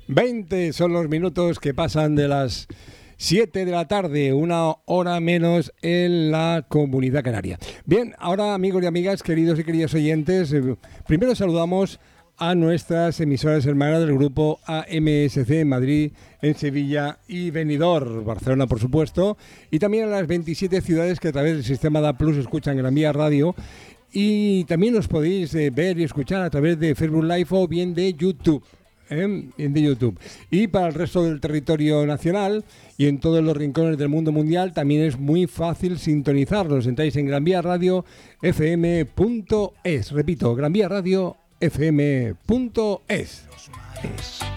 20 son los minutos que pasan de las 7 de la tarde, una hora menos en la Comunidad Canaria. Bien, ahora amigos y amigas, queridos y queridas oyentes, primero saludamos a nuestras emisoras hermanas del grupo AMSC en Madrid, en Sevilla y Benidorm, Barcelona por supuesto, y también a las 27 ciudades que a través del sistema DA+ escuchan Gran Vía Radio, y también os podéis ver y escuchar a través de Facebook Live o bien de YouTube. Y para el resto del territorio nacional y en todos los rincones del mundo mundial también es muy fácil sintonizarlos. Entráis en granviaradiofm.es. Repito, granviaradiofm.es.